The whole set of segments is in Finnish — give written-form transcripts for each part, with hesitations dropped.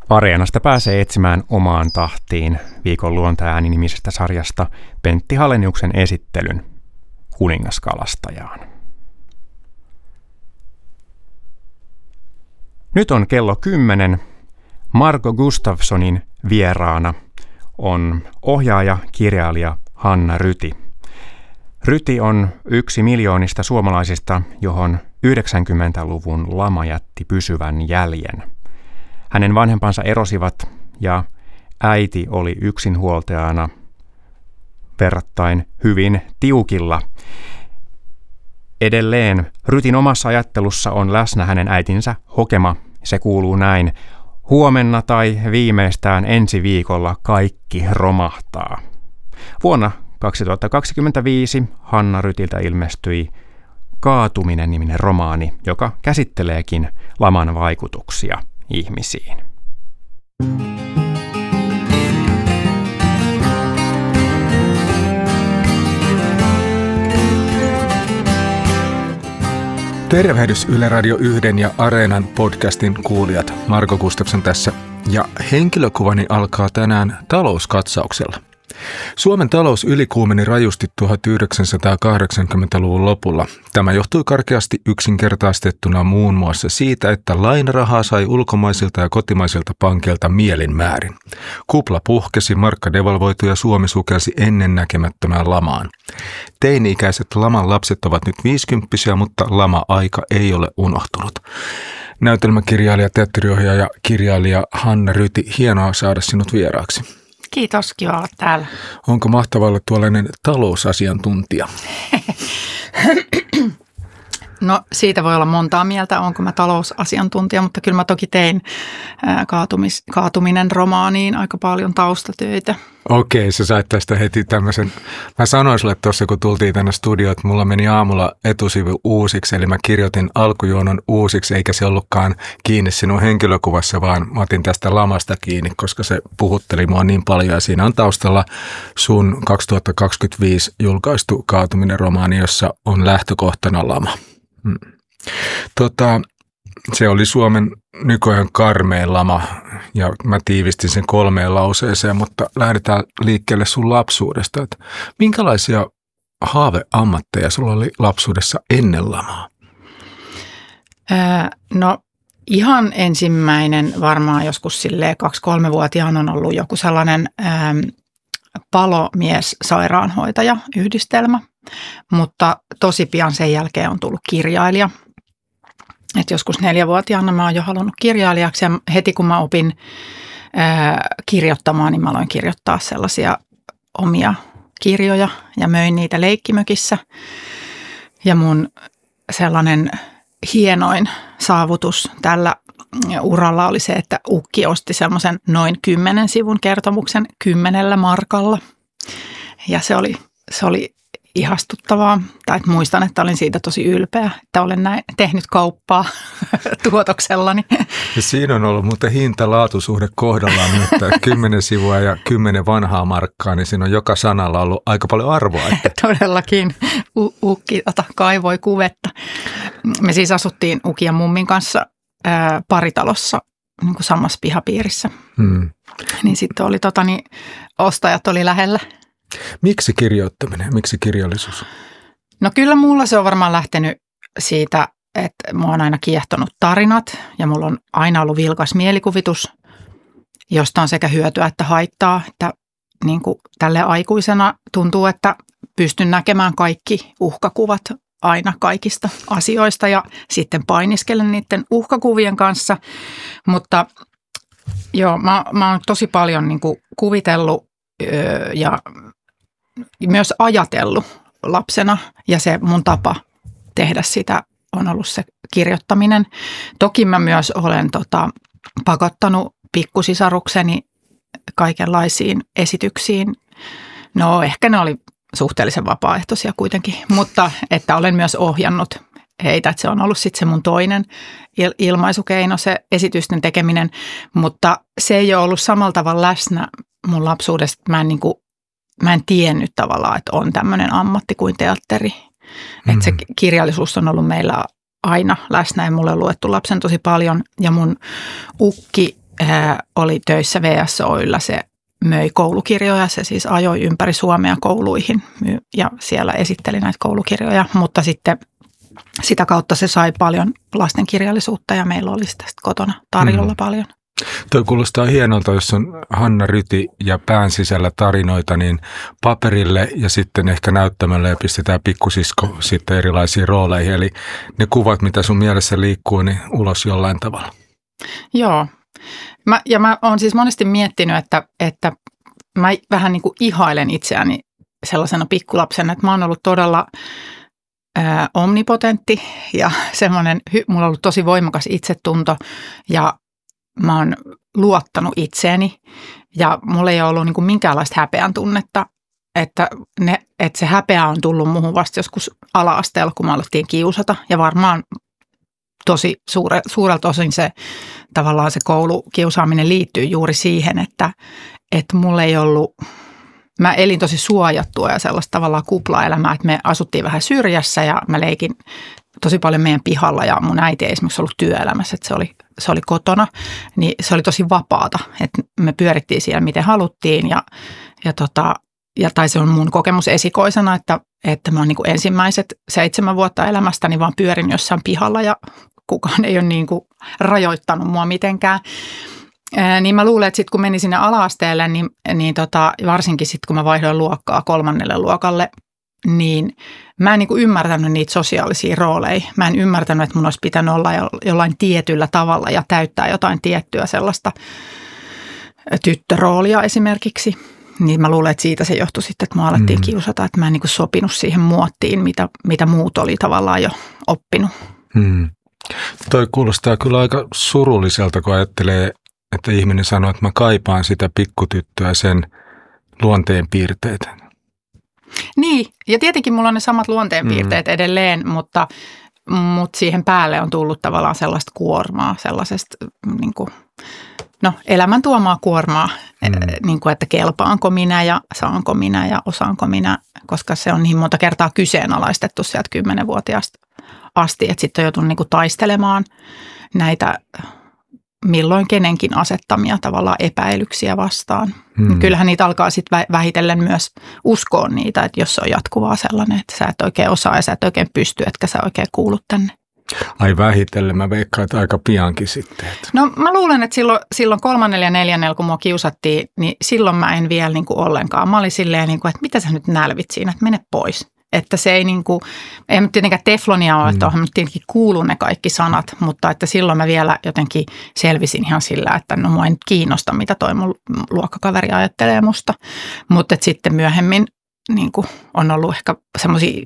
Areenasta pääsee etsimään omaan tahtiin Viikon luontoääni -nimisestä sarjasta Pentti Halleniuksen esittelyn Kuningaskalastajaan. Nyt on kello 10. Margo Gustafssonin vieraana on ohjaaja, kirjailija Hanna Ryti. Ryti on yksi miljoonista suomalaisista, johon 90-luvun lama jätti pysyvän jäljen. Hänen vanhempansa erosivat ja äiti oli yksinhuoltajana verrattain hyvin tiukilla. Edelleen Rytin omassa ajattelussa on läsnä hänen äitinsä hokema. Se kuuluu näin: huomenna tai viimeistään ensi viikolla kaikki romahtaa. Vuonna 2025 Hanna Rytiltä ilmestyi Kaatuminen-niminen romaani, joka käsitteleekin laman vaikutuksia ihmisiin. Tervehdys Yle Radio 1 ja Areenan podcastin kuulijat. Margo Gustafsson tässä ja henkilökuvani alkaa tänään talouskatsauksella. Suomen talous ylikuumeni rajusti 1980-luvun lopulla. Tämä johtui karkeasti yksinkertaistettuna muun muassa siitä, että lainarahaa sai ulkomaisilta ja kotimaisilta pankeilta mielin määrin. Kupla puhkesi, markka devalvoitui ja Suomi sukelsi ennennäkemättömään lamaan. Teini-ikäiset laman lapset ovat nyt 50-vuotiaita, mutta lama-aika ei ole unohtunut. Näytelmäkirjailija, teatteriohjaaja, kirjailija Hanna Ryti, hienoa saada sinut vieraaksi. Kiitos, kiva olla täällä. Onko mahtavaa olla tuollainen talousasiantuntija? No siitä voi olla montaa mieltä, onko mä talousasiantuntija, mutta kyllä mä toki tein Kaatuminen romaaniin aika paljon taustatöitä. Okei, sä sait tästä heti tämmöisen. Mä sanoin sulle tuossa, kun tultiin tänne studioon, että mulla meni aamulla etusivu uusiksi, eli mä kirjoitin alkujuonon uusiksi, eikä se ollutkaan kiinni sinun henkilökuvassa, vaan mä otin tästä lamasta kiinni, koska se puhutteli mua niin paljon. Ja siinä on taustalla sun 2025 julkaistu Kaatuminen-romaani, jossa on lähtökohtana lama. Se oli Suomen nykyajan karmein lama ja mä tiivistin sen 3 lauseeseen, mutta lähdetään liikkeelle sun lapsuudesta. Että minkälaisia haaveammatteja sulla oli lapsuudessa ennen lamaa? No ihan ensimmäinen varmaan joskus silleen 2-3-vuotiaana on ollut joku sellainen palomies-sairaanhoitaja yhdistelmä, mutta tosi pian sen jälkeen on tullut kirjailija. Et joskus 4-vuotiaana mä oon jo halunnut kirjailijaksi ja heti kun mä opin kirjoittamaan, niin mä aloin kirjoittaa sellaisia omia kirjoja ja möin niitä leikkimökissä. Ja mun sellainen hienoin saavutus tällä uralla oli se, että ukki osti semmoisen noin 10 sivun kertomuksen 10 markalla. Ja se oli ihastuttavaa. Tai muistan, että olin siitä tosi ylpeä, että olen näin tehnyt kauppaa tuotoksellani. Ja siinä on ollut muuten hinta-laatusuhde kohdallaan, että 10 sivua ja 10 vanhaa markkaa, niin siinä on joka sanalla ollut aika paljon arvoa. Että. Todellakin. Ukki kaivoi kuvetta. Me siis asuttiin Ukin ja mummin kanssa paritalossa niin kuin samassa pihapiirissä. Niin sitten oli ostajat oli lähellä. Miksi kirjoittaminen? Miksi kirjallisuus? No kyllä mulla se on varmaan lähtenyt siitä, että mua on aina kiehtonut tarinat ja mulla on aina ollut vilkas mielikuvitus, josta on sekä hyötyä että haittaa. Että niin kuin tälle aikuisena tuntuu, että pystyn näkemään kaikki uhkakuvat aina kaikista asioista ja sitten painiskelen niiden uhkakuvien kanssa. Mutta joo, mä oon tosi paljon niin kuin kuvitellut ja myös ajatellut lapsena ja se mun tapa tehdä sitä on ollut se kirjoittaminen. Toki mä myös olen pakottanut pikkusisarukseni kaikenlaisiin esityksiin. No ehkä ne oli suhteellisen vapaaehtoisia kuitenkin, mutta että olen myös ohjannut heitä, että se on ollut sitten se mun toinen ilmaisukeino, se esitysten tekeminen, mutta se ei ole ollut samalla tavalla läsnä mun lapsuudesta. Mä en tiennyt tavallaan, että on tämmöinen ammatti kuin teatteri. Että se kirjallisuus on ollut meillä aina läsnä ja mulle on luettu lapsen tosi paljon. Ja mun ukki oli töissä VSO:lla. Se möi koulukirjoja, se siis ajoi ympäri Suomea kouluihin ja siellä esitteli näitä koulukirjoja, mutta sitten sitä kautta se sai paljon lastenkirjallisuutta ja meillä oli sitä kotona tarjolla paljon. Tuo kuulostaa hienolta, jos on Hanna Ryti ja pään sisällä tarinoita, niin paperille ja sitten ehkä näyttämällä ja pistetään pikkusisko sitten erilaisiin rooleihin. Eli ne kuvat, mitä sun mielessä liikkuu, niin ulos jollain tavalla. Joo. Mä oon siis monesti miettinyt, että mä vähän niin kuin ihailen itseäni sellaisena pikkulapsena, että mä oon ollut todella omnipotentti ja semmoinen, mulla on ollut tosi voimakas itsetunto ja mä oon luottanut itseeni ja mulla ei ole ollut niin kuin minkäänlaista häpeän tunnetta, että se häpeä on tullut muuhun vasta joskus ala-asteella, kun me alettiin kiusata ja varmaan tosi suurelta osin se tavallaan se koulukiusaaminen liittyy juuri siihen, että mulla ei ollut, mä elin tosi suojattua ja sellaista tavallaan kuplaelämää, että me asuttiin vähän syrjässä ja mä leikin tosi paljon meidän pihalla ja mun äiti ei esimerkiksi ollut työelämässä, että se oli kotona, niin se oli tosi vapaata, että me pyörittiin siellä miten haluttiin ja tai se on mun kokemus esikoisena, että mä oon niin kuin ensimmäiset 7 vuotta elämästäni vaan pyörin jossain pihalla ja kukaan ei ole niin kuin rajoittanut mua mitenkään. Niin mä luulen, että sitten kun menin sinne ala-asteelle, niin varsinkin sitten kun mä vaihdoin luokkaa 3. luokalle, niin mä en niin kuin ymmärtänyt niitä sosiaalisia rooleja. Mä en ymmärtänyt, että mun olisi pitänyt olla jollain tietyllä tavalla ja täyttää jotain tiettyä sellaista tyttöroolia esimerkiksi. Niin mä luulen, että siitä se johtui sitten, että mua alettiin kiusata, että mä en niin kuin sopinut siihen muottiin, mitä muut oli tavallaan jo oppinut. Toi kuulostaa kyllä aika surulliselta, kun ajattelee, että ihminen sanoo, että mä kaipaan sitä pikkutyttöä, sen luonteenpiirteitä. Niin, ja tietenkin mulla on ne samat luonteenpiirteet edelleen, mutta siihen päälle on tullut tavallaan sellaista kuormaa, sellaisesta niin kuin, elämän tuomaa kuormaa, niin kuin, että kelpaanko minä ja saanko minä ja osaanko minä, koska se on niin monta kertaa kyseenalaistettu sieltä 10-vuotiaasta asti, että sitten on joutunut niin kuin taistelemaan näitä milloin kenenkin asettamia tavallaan epäilyksiä vastaan. Kyllähän niitä alkaa sitten vähitellen myös uskoa niitä, että jos se on jatkuvaa sellainen, että sä et oikein osaa ja sä et oikein pysty, etkä sä oikein kuulu tänne. Ai vähitellen, mä veikkaan, että aika piankin sitten. No mä luulen, että silloin 3. ja 4. kun mua kiusattiin, niin silloin mä en vielä niin kuin ollenkaan. Mä olin silleen, niin kuin, että mitä sä nyt nälvit siinä, että mene pois. Että se ei niin kuin, ei nyt tietenkään teflonia ole, että onhan nyt tietenkin kuulu ne kaikki sanat, mutta että silloin mä vielä jotenkin selvisin ihan sillä, että no mua ei nyt kiinnosta, mitä toi mun luokkakaveri ajattelee musta. Mutta sitten myöhemmin niin kuin on ollut ehkä semmoisia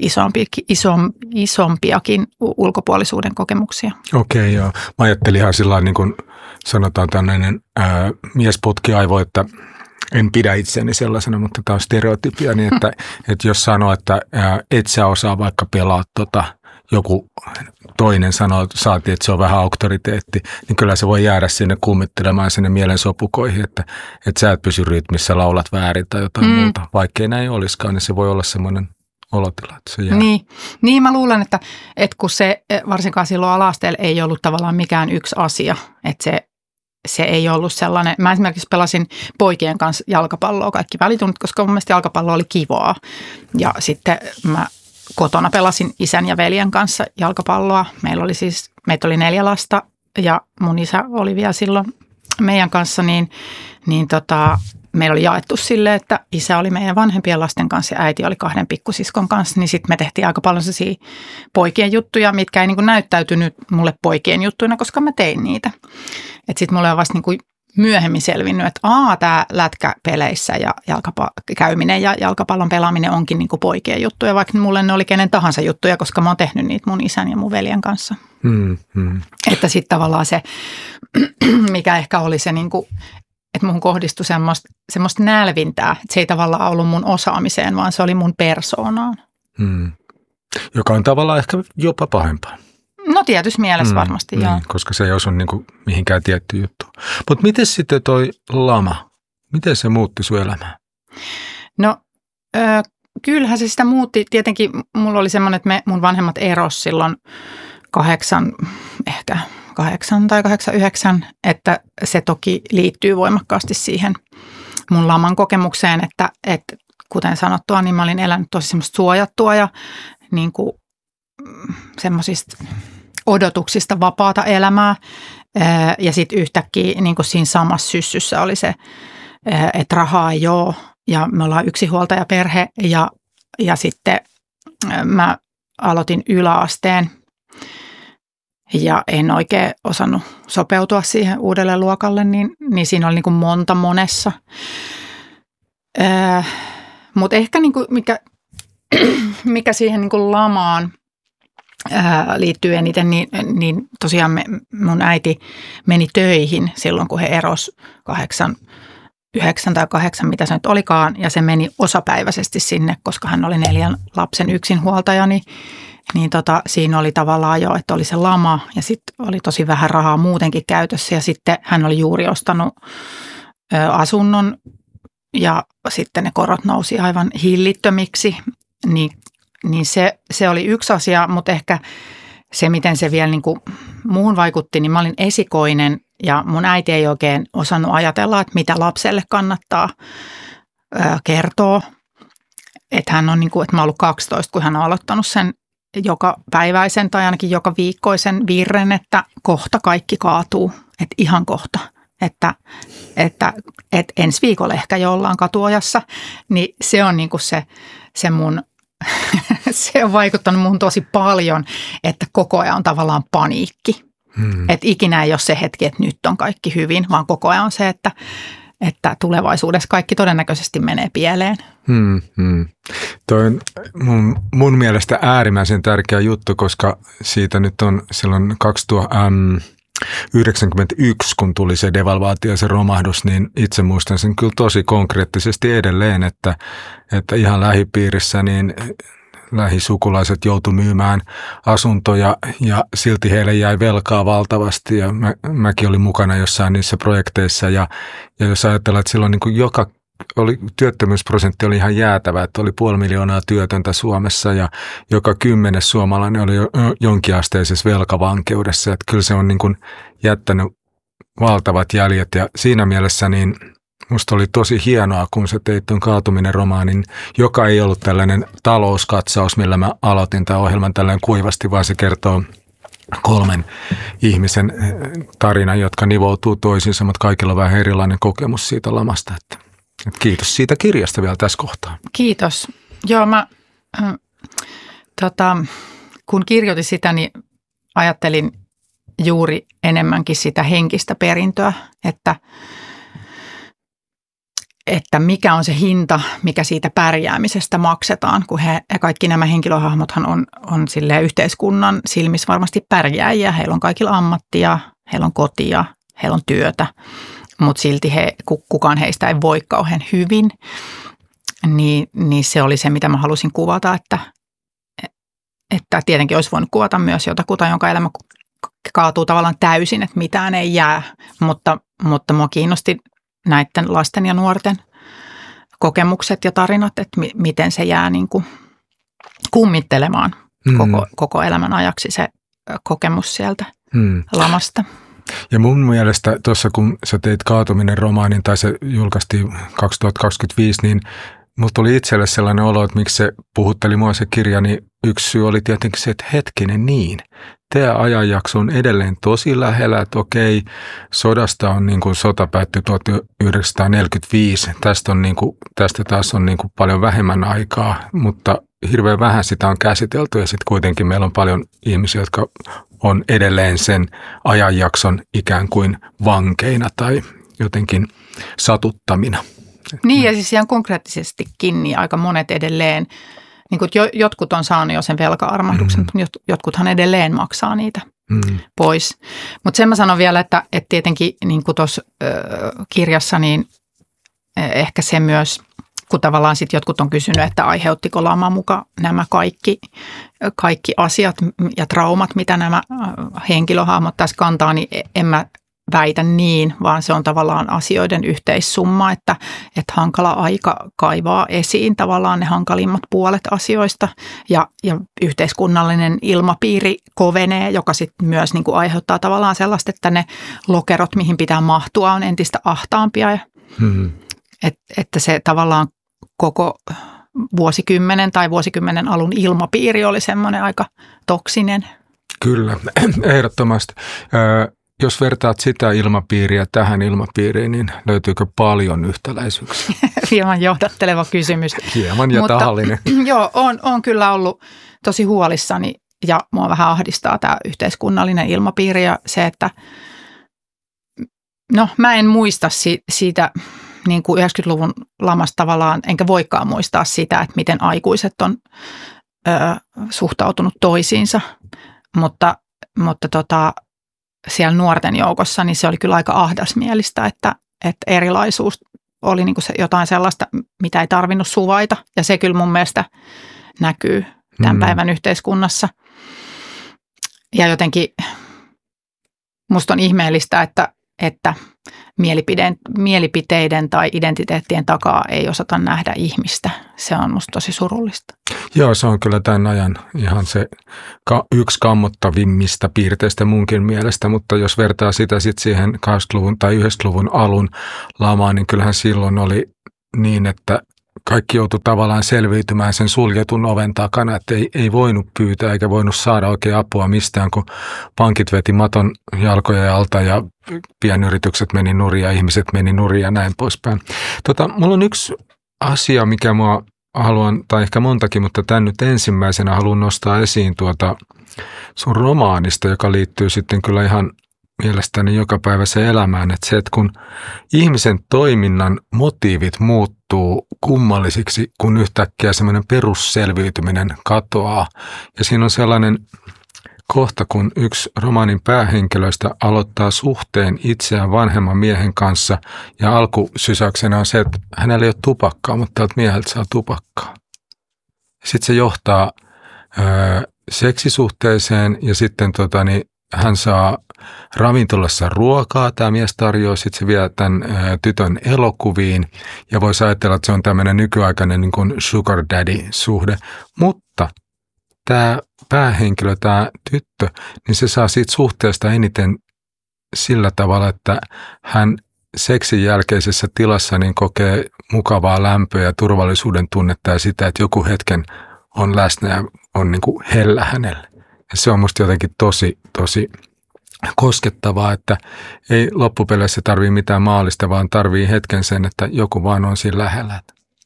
isompiakin ulkopuolisuuden kokemuksia. Okei, joo. Mä ajattelin ihan sillä niin kuin sanotaan tämmöinen miesputkiaivo, että en pidä itseäni sellaisena, mutta tämä on stereotypia, niin että jos sanoo, että et sä osaa vaikka pelaa joku toinen sanoo, saatiin, että se on vähän auktoriteetti, niin kyllä se voi jäädä sinne kummittelemaan sinne mielensopukoihin, että sä et pysy rytmissä, laulat väärin tai jotain muuta. Vaikkei näin olisikaan, niin se voi olla semmoinen olotila, että se jää. Niin mä luulen, että kun se varsinkaan silloin ala-asteella ei ollut tavallaan mikään yksi asia, että se ei ollut sellainen. Mä esimerkiksi pelasin poikien kanssa jalkapalloa kaikki välitunnit, koska mun mielestä jalkapallo oli kivaa. Ja sitten mä kotona pelasin isän ja veljen kanssa jalkapalloa. Meitä oli 4 lasta ja mun isä oli vielä silloin meidän kanssa, niin meillä oli jaettu silleen, että isä oli meidän vanhempien lasten kanssa ja äiti oli 2 pikkusiskon kanssa, niin sitten me tehtiin aika paljon sellaisia poikien juttuja, mitkä ei niin kuin näyttäytynyt mulle poikien juttuina, koska mä tein niitä. Että sitten mulle on vasta niin kuin myöhemmin selvinnyt, että tämä lätkäpeleissä ja käyminen ja jalkapallon pelaaminen onkin niin kuin poikien juttuja, vaikka mulle ne oli kenen tahansa juttuja, koska mä oon tehnyt niitä mun isän ja mun veljen kanssa. Että sitten tavallaan se, mikä ehkä oli se niin kuin, että mun kohdistui semmoista nälvintää, että se ei tavallaan ollut mun osaamiseen, vaan se oli mun persoonaan. Joka on tavallaan ehkä jopa pahempaa. No tietysti mielessä varmasti, joo. Koska se ei osu niin kuin mihinkään tiettyyn juttuun. Mutta miten sitten toi lama, miten se muutti sun elämää? No kyllähän se sitä muutti. Tietenkin mulla oli semmoinen, että mun vanhemmat eros silloin 8, ehkä 88 tai 89, että se toki liittyy voimakkaasti siihen mun laman kokemukseen, että kuten sanottua, niin mä olin elänyt tosi semmoista suojattua ja niin kuin semmoisista odotuksista vapaata elämää. Ja sitten yhtäkkiä niin kuin siinä samassa syssyssä oli se, että rahaa ei ole ja me ollaan yksinhuoltajaperhe ja sitten mä aloitin yläasteen ja en oikein osannut sopeutua siihen uudelle luokalle, niin siinä oli niin kuin monessa. Mutta ehkä niin kuin mikä siihen niin kuin lamaan liittyy eniten, niin tosiaan mun äiti meni töihin silloin, kun he erosi 9 tai 8, mitä se nyt olikaan, ja se meni osapäiväisesti sinne, koska hän oli 4 lapsen yksinhuoltaja, niin siinä oli tavallaan jo, että oli se lama ja sitten oli tosi vähän rahaa muutenkin käytössä ja sitten hän oli juuri ostanut asunnon ja sitten ne korot nousi aivan hillittömiksi, niin se oli yksi asia, mutta ehkä se, miten se vielä niin kuin muuhun vaikutti, niin mä olin esikoinen ja mun äiti ei oikein osannut ajatella, että mitä lapselle kannattaa kertoa. Että hän on niin kuin, että mä oon ollut 12, kun hän on aloittanut sen joka päiväisen tai ainakin joka viikkoisen virren, että kohta kaikki kaatuu, että ihan kohta. Että ensi viikolla ehkä jo ollaan katuojassa, niin se on niin kuin se mun, se on vaikuttanut muun tosi paljon, että koko ajan on tavallaan paniikki. Että ikinä ei ole se hetki, että nyt on kaikki hyvin, vaan koko ajan on se, että tulevaisuudessa kaikki todennäköisesti menee pieleen. Toi on mun mielestä äärimmäisen tärkeä juttu, koska siitä nyt on silloin 1991, kun tuli se devalvaatio ja se romahdus, niin itse muistan sen kyllä tosi konkreettisesti edelleen, että ihan lähipiirissä niin lähisukulaiset joutui myymään asuntoja ja silti heille jäi velkaa valtavasti ja mäkin olin mukana jossain niissä projekteissa ja jos ajatellaan, että silloin niin kuin työttömyysprosentti oli ihan jäätävä, että oli 500,000 työtöntä Suomessa ja joka 10. suomalainen oli jonkinasteisessa velkavankeudessa, että kyllä se on niin kuin jättänyt valtavat jäljet ja siinä mielessä niin musta oli tosi hienoa, kun sä teit ton Kaatuminen-romaanin, joka ei ollut tällainen talouskatsaus, millä mä aloitin tämän ohjelman tällainen kuivasti, vaan se kertoo 3 ihmisen tarinan, jotka nivoutuu toisiinsa, mutta kaikilla on vähän erilainen kokemus siitä lamasta. Että kiitos siitä kirjasta vielä tässä kohtaa. Kiitos. Joo, mä kun kirjoitin sitä, niin ajattelin juuri enemmänkin sitä henkistä perintöä, että mikä on se hinta, mikä siitä pärjäämisestä maksetaan, kun kaikki nämä henkilöhahmothan on silleen yhteiskunnan silmissä varmasti pärjääjiä. Heillä on kaikilla ammattia, heillä on kotia, heillä on työtä, mutta silti kukaan heistä ei voi kauhean hyvin. Niin se oli se, mitä mä halusin kuvata, että tietenkin olisi voinut kuvata myös jotakuta, jonka elämä kaatuu tavallaan täysin, että mitään ei jää, mutta mua kiinnosti näiden lasten ja nuorten kokemukset ja tarinat, että miten se jää niin kuin kummittelemaan koko elämän ajaksi se kokemus sieltä lamasta. Ja mun mielestä tuossa, kun sä teit Kaatuminen-romaanin tai se julkaistiin 2025, niin mulla tuli itselle sellainen olo, että miksi se puhutteli mua se kirja, niin yksi syy oli tietenkin se, että hetkinen niin. Tämä ajanjakso on edelleen tosi lähellä, että okei, sodasta on niin kuin sota päättyi 1945. Tästä taas on niin kuin paljon vähemmän aikaa, mutta hirveän vähän sitä on käsitelty ja sitten kuitenkin meillä on paljon ihmisiä, jotka on edelleen sen ajanjakson ikään kuin vankeina tai jotenkin satuttamina. Niin ja siis ihan konkreettisestikin niin aika monet edelleen. Niin kuin jotkut on saanut jo sen velka-armahduksen, mutta jotkuthan edelleen maksaa niitä pois. Mutta sen mä sanon vielä, että tietenkin niin kuin tuossa kirjassa, niin ehkä se myös, kun tavallaan sitten jotkut on kysynyt, että aiheuttiko lama muka nämä kaikki asiat ja traumat, mitä nämä henkilöhahmot tässä kantaa, niin en mä väitä niin, vaan se on tavallaan asioiden yhteissumma, että hankala aika kaivaa esiin tavallaan ne hankalimmat puolet asioista ja yhteiskunnallinen ilmapiiri kovenee, joka sitten myös niin kuin aiheuttaa tavallaan sellaista, että ne lokerot, mihin pitää mahtua, on entistä ahtaampia. Että se tavallaan koko vuosikymmenen alun ilmapiiri oli semmoinen aika toksinen. Kyllä, ehdottomasti. Jos vertaat sitä ilmapiiriä tähän ilmapiiriin, niin löytyykö paljon yhtäläisyyksiä? Hieman johdatteleva kysymys. Hieman ja tahallinen. Joo, on kyllä ollut tosi huolissani ja mua vähän ahdistaa tämä yhteiskunnallinen ilmapiiri ja se, että mä en muista siitä niin kuin 90-luvun lamasta tavallaan, enkä voikaan muistaa sitä, että miten aikuiset on suhtautunut toisiinsa, mutta siellä nuorten joukossa niin se oli kyllä aika ahdasmielistä, että erilaisuus oli niin kuin se jotain sellaista, mitä ei tarvinnut suvaita ja se kyllä mun mielestä näkyy tämän päivän yhteiskunnassa. Ja jotenkin musta on ihmeellistä, että mielipiteiden tai identiteettien takaa ei osata nähdä ihmistä. Se on musta tosi surullista. Joo, se on kyllä tämän ajan ihan se yksi kammottavimmista piirteistä munkin mielestä, mutta jos vertaa sitä sitten siihen 80-luvun tai 90-luvun alun lamaan, niin kyllähän silloin oli niin, että kaikki joutui tavallaan selviytymään sen suljetun oven takana, että ei voinut pyytää eikä voinut saada oikein apua mistään, kun pankit veti maton jalkojen alta ja pienyritykset meni nurin ja ihmiset meni nurin ja näin poispäin. Mulla on yksi asia, mikä mua haluan, tai ehkä montakin, mutta tämän nyt ensimmäisenä haluan nostaa esiin sun romaanista, joka liittyy sitten kyllä ihan mielestäni jokapäiväiseen elämään, että se, että kun ihmisen toiminnan motiivit muuttuu kummallisiksi, kun yhtäkkiä semmoinen perusselviytyminen katoaa. Ja siinä on sellainen kohta, kun yksi romaanin päähenkilöistä aloittaa suhteen itseään vanhemman miehen kanssa ja alkusysäyksenä on se, että hänellä ei ole tupakkaa, mutta tältä mieheltä saa tupakkaa. Sitten se johtaa seksisuhteeseen ja sitten hän saa ravintolassa ruokaa, tämä mies tarjoaa, sitten se vie tämän tytön elokuviin ja voisi ajatella, että se on tämmöinen nykyaikainen niin kuin sugar daddy-suhde, mutta tämä päähenkilö, tämä tyttö, niin se saa siitä suhteesta eniten sillä tavalla, että hän seksin jälkeisessä tilassa niin kokee mukavaa lämpöä ja turvallisuuden tunnetta ja sitä, että joku hetken on läsnä ja on niin kuin hellä hänelle. Ja se on musta jotenkin tosi koskettavaa, että ei loppupeleissä tarvitse mitään maallista, vaan tarvii hetken sen, että joku vaan on siinä lähellä.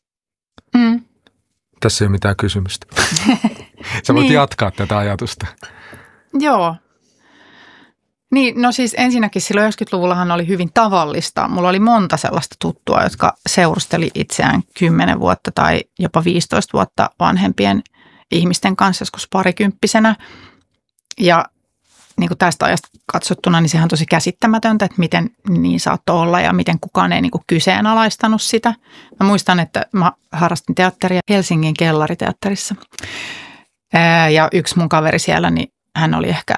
Tässä ei ole mitään kysymystä. Sä voit jatkaa tätä ajatusta. Joo. Niin, no siis ensinnäkin silloin 90-luvullahan oli hyvin tavallista. Mulla oli monta sellaista tuttua, jotka seurusteli itseään 10 vuotta tai jopa 15 vuotta vanhempien ihmisten kanssa joskus parikymppisenä. Ja niin kuin tästä ajasta katsottuna, niin sehän on tosi käsittämätöntä, että miten niin saattoi olla ja miten kukaan ei niin kuin kyseenalaistanut sitä. Mä muistan, että mä harrastin teatteria Helsingin kellariteatterissa. Ja yksi mun kaveri siellä, niin hän oli ehkä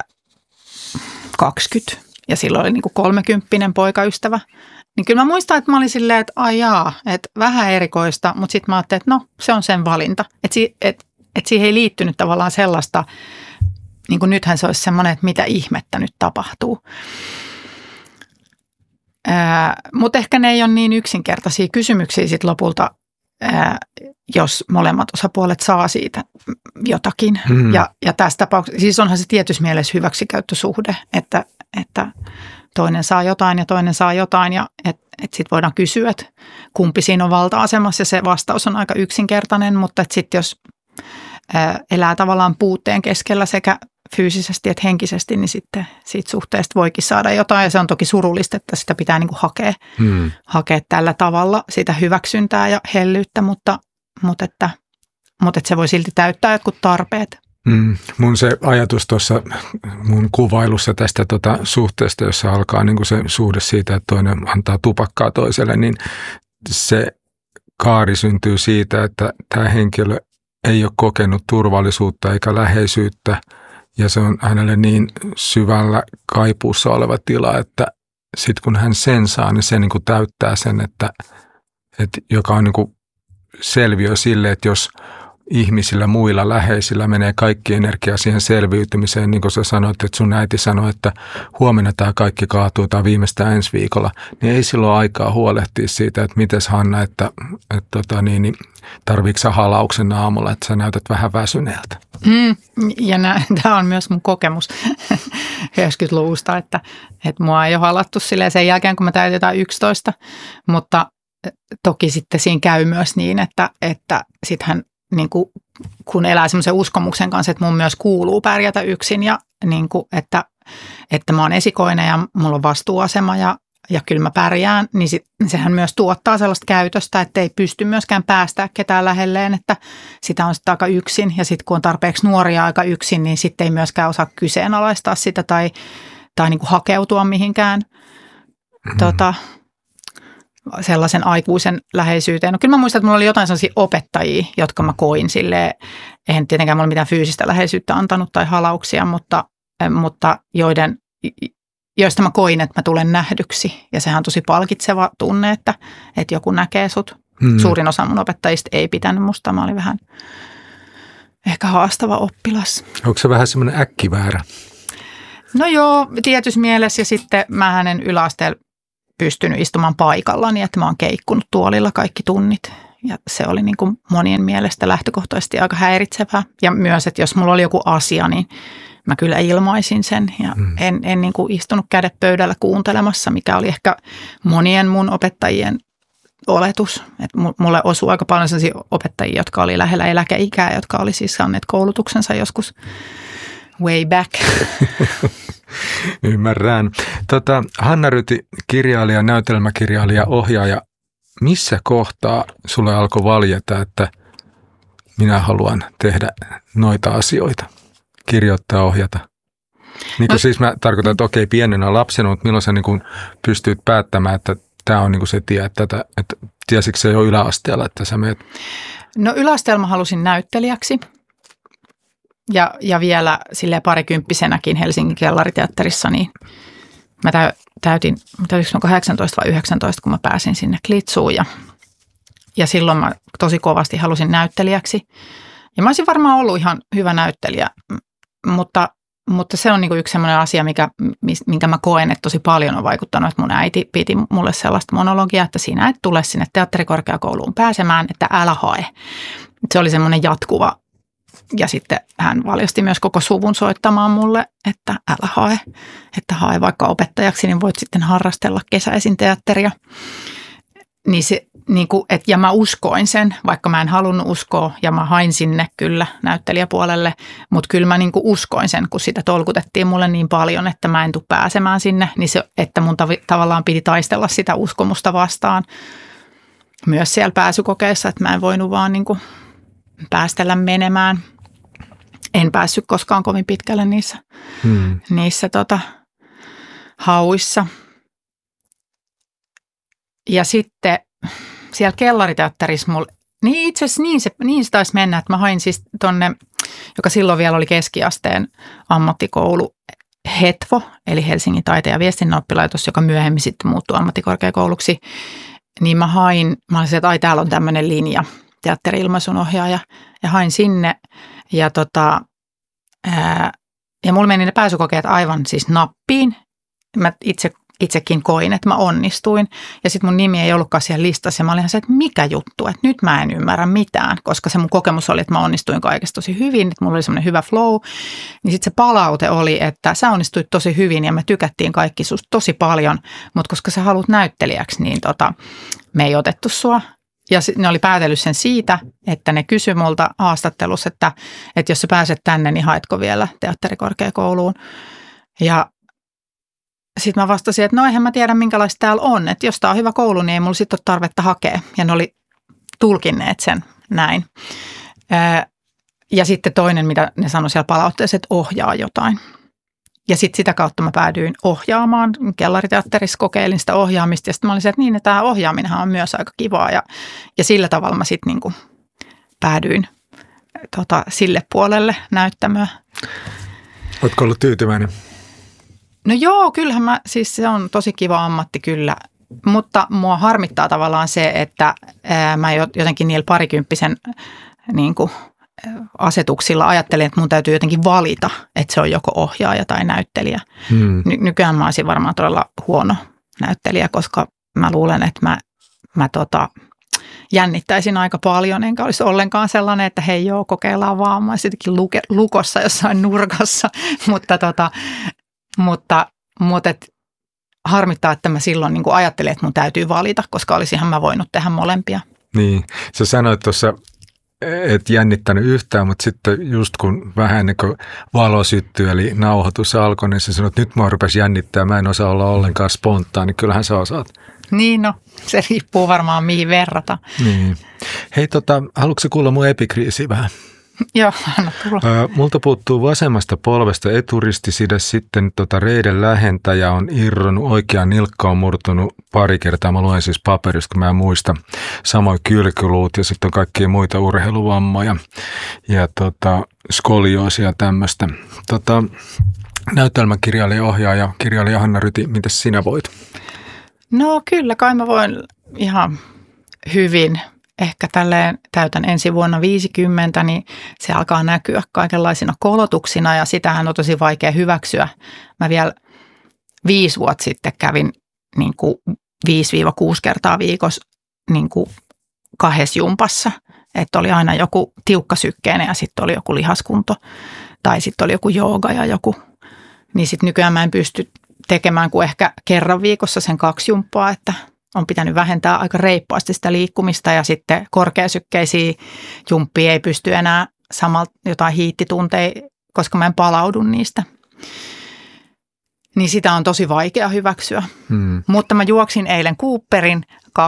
20 ja silloin oli niin kuin 30 poikaystävä. Niin kyllä mä muistan, että mä olin silleen, että että vähän erikoista, mutta sitten mä ajattelin, että no se on sen valinta. Että siihen ei liittynyt tavallaan sellaista, niin kuin nythän se olisi semmoinen, että mitä ihmettä nyt tapahtuu. Mutta ehkä ne ei ole niin yksinkertaisia kysymyksiä sit lopulta, jos molemmat osapuolet saa siitä jotakin. Ja tässä tapauksessa, siis onhan se tietyssä mielessä hyväksikäyttösuhde, että toinen saa jotain ja toinen saa jotain ja että sitten voidaan kysyä, että kumpi siinä on valta-asemassa ja se vastaus on aika yksinkertainen, mutta sitten jos elää tavallaan puutteen keskellä sekä fyysisesti että henkisesti, niin sitten siitä suhteesta voikin saada jotain ja se on toki surullista, että sitä pitää niin kuin hakea tällä tavalla sitä hyväksyntää ja hellyyttä, mutta että se voi silti täyttää jotkut tarpeet. Mun se ajatus tuossa mun kuvailussa tästä suhteesta, jossa alkaa niin kuin se suhde siitä, että toinen antaa tupakkaa toiselle, niin se kaari syntyy siitä, että tämä henkilö ei ole kokenut turvallisuutta eikä läheisyyttä ja se on hänelle niin syvällä kaipuussa oleva tila, että sitten kun hän sen saa, niin se niin kuin täyttää sen, että joka on niin kuin selviö sille, että jos ihmisillä, muilla, läheisillä menee kaikki energia siihen selviytymiseen, niin kuin sä sanoit, että sun äiti sanoi, että huomenna tämä kaikki kaatuu tai viimeistään ensi viikolla, niin ei silloin aikaa huolehtia siitä, että mites Hanna, että tarviiko sä halauksen aamulla, että sä näytät vähän väsyneeltä. Ja tämä on myös mun kokemus 90-luvusta, että mua ei ole halattu silleen sen jälkeen, kun mä täytin jotain 11, mutta toki sitten siinä käy myös niin, että sittenhän niin kuin, kun elää semmoisen uskomuksen kanssa, että mun myös kuuluu pärjätä yksin ja niin kuin, että mä oon esikoinen ja mulla on vastuuasema ja kyllä mä pärjään, niin sehän myös tuottaa sellaista käytöstä, että ei pysty myöskään päästää ketään lähelleen, että sitä on sitten aika yksin ja sitten kun on tarpeeksi nuoria aika yksin, niin sitten ei myöskään osaa kyseenalaistaa sitä tai niin kuin hakeutua mihinkään sellaisen aikuisen läheisyyteen. No kyllä mä muistan, että mulla oli jotain sellaisia opettajia, jotka mä koin silleen, eihän tietenkään mulla mitään fyysistä läheisyyttä antanut tai halauksia, mutta joista mä koin, että mä tulen nähdyksi. Ja sehän on tosi palkitseva tunne, että joku näkee sut. Suurin osa mun opettajista ei pitänyt musta. Mä olin vähän ehkä haastava oppilas. Onko se vähän semmoinen äkkiväärä? No joo, tietyssä mielessä ja sitten mä en yläasteella pystynyt istumaan paikallani, että mä oon keikkunut tuolilla kaikki tunnit. Ja se oli niin kuin monien mielestä lähtökohtaisesti aika häiritsevää. Ja myös, että jos mulla oli joku asia, niin mä kyllä ilmaisin sen. Ja en niin kuin istunut kädet pöydällä kuuntelemassa, mikä oli ehkä monien mun opettajien oletus. Että mulle osui aika paljon sellaisia opettajia, jotka oli lähellä eläkeikää, jotka oli siis saaneet koulutuksensa joskus way back. Ymmärrän. Hanna Ryti, kirjailija, näytelmäkirjailija, ohjaaja. Missä kohtaa sulle alkoi valjeta, että minä haluan tehdä noita asioita? Kirjoittaa, ohjata. Siis mä tarkoitan, että okei, pienenä lapsena, mutta milloin sä niin kuin pystyt päättämään, että tämä on niin kuin se tie, että tiesikö se jo yläasteella, että sä meet? No yläasteella mä halusin näyttelijäksi. Ja vielä silleen parikymppisenäkin Helsingin Kellariteatterissa, niin mä täytin 18 vai 19, kun mä pääsin sinne Klitsuun. Ja silloin mä tosi kovasti halusin näyttelijäksi. Ja mä olisin varmaan ollut ihan hyvä näyttelijä, mutta se on niinku yksi sellainen asia, minkä mä koen, että tosi paljon on vaikuttanut. Että mun äiti piti mulle sellaista monologiaa, että sinä et tule sinne teatterikorkeakouluun pääsemään, että älä hae. Se oli semmoinen jatkuva. Ja sitten hän valjosti myös koko suvun soittamaan mulle, että älä hae, että hae vaikka opettajaksi, niin voit sitten harrastella kesäisin teatteria. Niin se, ja mä uskoin sen, vaikka mä en halunnut uskoa ja mä hain sinne kyllä näyttelijäpuolelle, mutta kyllä mä uskoin sen, kun sitä tolkutettiin mulle niin paljon, että mä en tule pääsemään sinne, niin se, että mun tavallaan piti taistella sitä uskomusta vastaan myös siellä pääsykokeessa, että mä en voinut vaan päästellä menemään. En päässyt koskaan kovin pitkälle niissä hauissa. Ja sitten siellä Kellariteatterissa niin itse asiassa niin se taisi mennä, että mä hain siis tonne, joka silloin vielä oli keskiasteen ammattikoulu HETVO, eli Helsingin taiteen ja viestinnän oppilaitos, joka myöhemmin sitten muuttui ammattikorkeakouluksi. Niin mä olisin, että ai täällä on tämmöinen linja, teatteri-ilmaisun ohjaaja, ja hain sinne. Ja mulla meni ne pääsykokeet aivan siis nappiin. Mä itsekin koin, että mä onnistuin. Ja sitten mun nimi ei ollutkaan siellä listassa. Ja mä olin ihan se, että mikä juttu, että nyt mä en ymmärrä mitään. Koska se mun kokemus oli, että mä onnistuin kaikesta tosi hyvin. Että mulla oli semmoinen hyvä flow. Niin sitten se palaute oli, että sä onnistuit tosi hyvin ja me tykättiin kaikki susta tosi paljon. Mutta koska sä haluat näyttelijäksi, niin me ei otettu sua. Ja ne oli päätellyt sen siitä, että ne kysyi multa haastattelussa, että jos sä pääset tänne, niin haetko vielä teatterikorkeakouluun. Ja sitten mä vastasin, että no eihän mä tiedä minkälaista täällä on. Että jos tää on hyvä koulu, niin ei mulla sitten ole tarvetta hakea. Ja ne oli tulkinneet sen näin. Ja sitten toinen, mitä ne sanoi siellä palautteessa, että ohjaa jotain. Ja sitten sitä kautta mä päädyin ohjaamaan. Kellariteatterissa kokeilin sitä ohjaamista ja sitten mä olin se, että että tämä ohjaaminenhan on myös aika kivaa. Ja sillä tavalla mä sitten päädyin sille puolelle näyttämöä. Ootko ollut tyytyväinen? No joo, kyllähän siis se on tosi kiva ammatti kyllä, mutta mua harmittaa tavallaan se, että mä jotenkin niillä parikymppisen niin kuin asetuksilla ajattelen, että mun täytyy jotenkin valita, että se on joko ohjaaja tai näyttelijä. Nykyään mä olisin varmaan todella huono näyttelijä, koska mä luulen, että mä jännittäisin aika paljon, enkä olisi ollenkaan sellainen, että hei joo, kokeillaan vaan. Mä olisin jotenkin lukossa jossain nurkassa, mutta harmittaa, että mä silloin niin kuin ajattelin, että mun täytyy valita, koska olisinhan mä voinut tehdä molempia. Niin, sä sanoit tuossa, et jännittänyt yhtään, mutta sitten just kun vähän ennen kuin valo syttyi, eli nauhoitus alkoi, niin sä sanoit, että nyt mua rupesi jännittää, mä en osaa olla ollenkaan spontaani, kyllähän sä osaat. Niin, no se riippuu varmaan mihin verrata. Niin. Hei, haluatko sä kuulla mun epikriisiä vähän? Joo, anna tulla. Multa puuttuu vasemmasta polvesta eturistiside, sitten reiden lähentäjä on irronnut, oikea nilkka on murtunut pari kertaa. Mä luen siis paperista, kun mä en muista. Samoin kylkyluut ja sitten on kaikkia muita urheiluvammoja ja skolioosia ja tämmöistä. Näytelmäkirjailija, ohjaaja, kirjailija Hanna Ryti, miten sinä voit? No kyllä, kai mä voin ihan hyvin. Ehkä tälleen täytän ensi vuonna 50, niin se alkaa näkyä kaikenlaisina kolotuksina ja sitähän on tosi vaikea hyväksyä. Mä vielä 5 vuotta sitten kävin niin kuin 5-6 kertaa viikossa niin kuin 2 jumpassa. Että oli aina joku tiukkasykkeinen ja sitten oli joku lihaskunto tai sitten oli joku jooga ja joku. Niin sitten nykyään mä en pysty tekemään kuin ehkä kerran viikossa sen 2 jumppaa, että on pitänyt vähentää aika reippaasti sitä liikkumista ja sitten korkeasykkeisiä jumppia ei pysty enää samalla jotain hiittitunteja, koska mä en palaudu niistä. Niin sitä on tosi vaikea hyväksyä. Mutta mä juoksin eilen Cooperin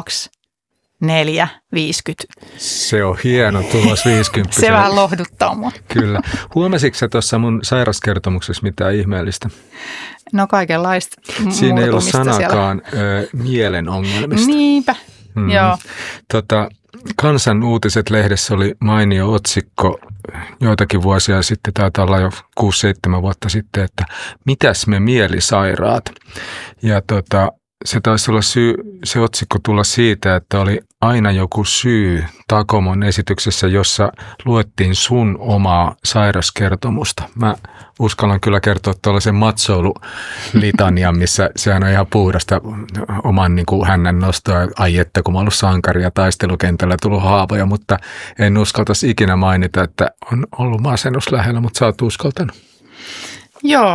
2:4:50. Se on hieno tulos 50. Se vähän lohduttaa mua. Kyllä. Huomasitko sä tuossa mun sairaskertomuksessa mitään ihmeellistä? No kaikenlaista. Siinä ei ollut sanakaan mielen ongelmista. Niinpä, joo. Kansan uutiset-lehdessä oli mainio otsikko joitakin vuosia sitten, taitaa olla jo 6-7 vuotta sitten, että mitäs me mielisairaat. Ja se taisi olla se otsikko tulla siitä, että oli aina joku syy Takomon esityksessä, jossa luettiin sun omaa sairaskertomusta. Mä uskallan kyllä kertoa tuollaisen matsoululitanian, missä sehän on ihan puhdasta oman niin kuin hännän nostoa. Ai että kun mä oon ollut sankari ja taistelukentällä tullut haavoja, mutta en uskaltaisi ikinä mainita, että on ollut masennus lähellä, mutta sä oot uskaltanut. Joo.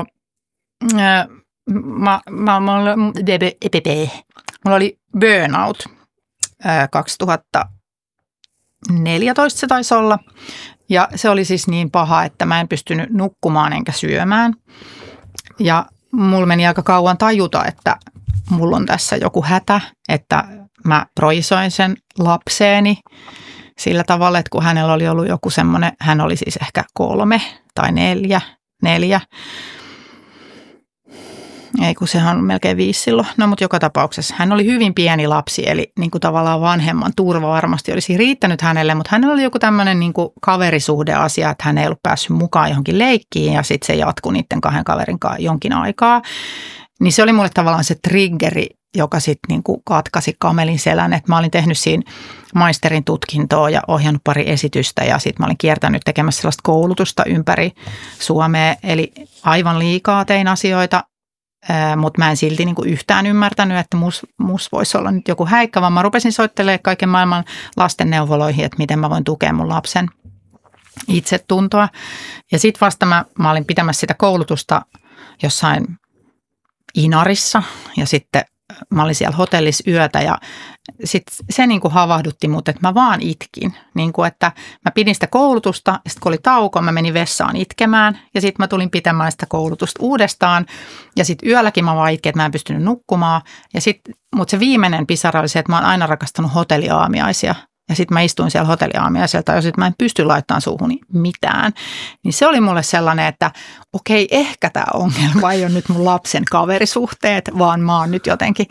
Mulla oli burnout 2014 se taisi olla ja se oli siis niin paha, että mä en pystynyt nukkumaan enkä syömään ja mulla meni aika kauan tajuta, että mulla on tässä joku hätä, että mä projisoin sen lapseeni sillä tavalla, että kun hänellä oli ollut joku semmoinen, hän oli siis ehkä 3 tai 4. Ei, kun sehän on melkein 5 silloin. No, mutta joka tapauksessa hän oli hyvin pieni lapsi, eli niin kuin tavallaan vanhemman turva varmasti olisi riittänyt hänelle, mutta hänellä oli joku tämmöinen niin kuin kaverisuhdeasia, että hän ei ollut päässyt mukaan johonkin leikkiin ja sitten se jatkui niiden 2 kaverin kanssa jonkin aikaa. Niin se oli mulle tavallaan se triggeri, joka sitten niin kuin katkaisi kamelin selän, että mä olin tehnyt siinä maisterin tutkintoa ja ohjannut pari esitystä ja sitten mä olin kiertänyt tekemässä sellaista koulutusta ympäri Suomea, eli aivan liikaa tein asioita. Mutta mä en silti niinku yhtään ymmärtänyt, että mus voisi olla nyt joku häikkä, vaan mä rupesin soittelemaan kaiken maailman lastenneuvoloihin, että miten mä voin tukea mun lapsen itsetuntoa. Ja sitten vasta mä olin pitämässä sitä koulutusta jossain Inarissa ja sitten mä olin siellä hotellissa yötä ja sitten se niinku havahdutti mut, että mä vaan itkin. Niinku, että mä pidin sitä koulutusta ja sitten kun oli tauko, mä menin vessaan itkemään ja sitten mä tulin pitämään sitä koulutusta uudestaan. Ja sitten yölläkin mä vaan itkin, että mä en pystynyt nukkumaan. Mutta se viimeinen pisara oli se, että mä oon aina rakastanut hotelliaamiaisia. Ja sitten mä istuin siellä hotelliaamiaiselta ja sitten mä en pysty laittamaan suuhuni mitään. Niin se oli mulle sellainen, että okei, ehkä tämä ongelma ei ole nyt mun lapsen kaverisuhteet, vaan mä oon nyt jotenkin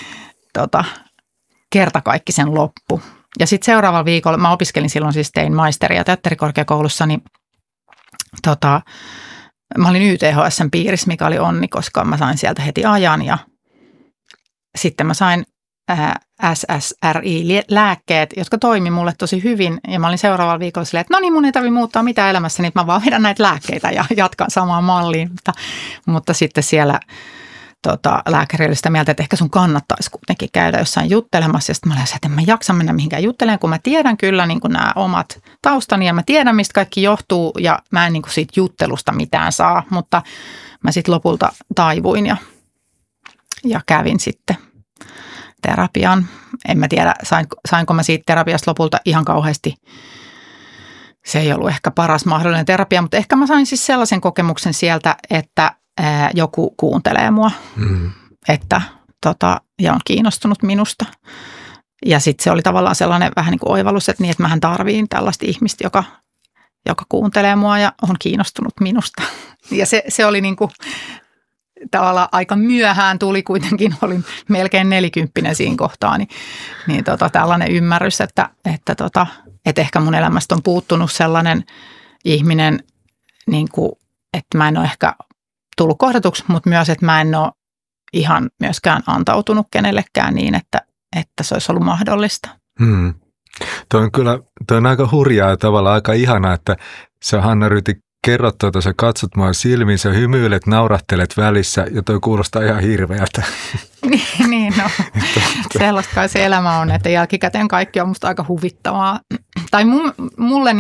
kertakaikkisen loppu. Ja sitten seuraavalla viikolla, mä opiskelin silloin siis tein maisteria teatterikorkeakoulussa, niin mä olin YTHS:n piirissä, mikä oli onni, koska mä sain sieltä heti ajan ja sitten mä sain SSRI-lääkkeet, jotka toimi mulle tosi hyvin ja mä olin seuraavalla viikolla silleen, että no niin, mun ei tarvitse muuttaa mitään elämässä, niin mä vaan vedän näitä lääkkeitä ja jatkan samaan malliin, mutta sitten siellä lääkäri oli sitä mieltä, että ehkä sun kannattaisi kuitenkin käydä jossain juttelemassa. Ja sitten mä olin, että en mä jaksa mennä mihinkään juttelemaan, kun mä tiedän kyllä niin kuin nämä omat taustani ja mä tiedän, mistä kaikki johtuu ja mä en niin kuin siitä juttelusta mitään saa. Mutta mä sitten lopulta taivuin ja kävin sitten terapian. En mä tiedä, sainko mä siitä terapiasta lopulta ihan kauheasti. Se ei ollut ehkä paras mahdollinen terapia, mutta ehkä mä sain siis sellaisen kokemuksen sieltä, että joku kuuntelee mua, että ja on kiinnostunut minusta. Ja sitten se oli tavallaan sellainen vähän niin kuin oivallus, että mähän tarviin tällaista ihmistä, joka kuuntelee mua ja on kiinnostunut minusta. Ja se oli niin kuin tavallaan aika myöhään tuli kuitenkin, olin melkein 40 siinä kohtaa, niin tällainen ymmärrys, että ehkä mun elämästä on puuttunut sellainen ihminen, niin kuin, että mä en ole ehkä tullut kohdatuksi, mutta myös, että mä en ole ihan myöskään antautunut kenellekään niin, että se olisi ollut mahdollista. Toi on aika hurjaa ja tavallaan aika ihanaa, että sä Hanna-Ryti kerrot sä katsot mua silmiin, sä hymyilet, naurahtelet välissä ja toi kuulostaa ihan hirveältä. Niin, no. Sellaista kai se elämä on, että jälkikäteen kaikki on musta aika huvittavaa. Tai mulle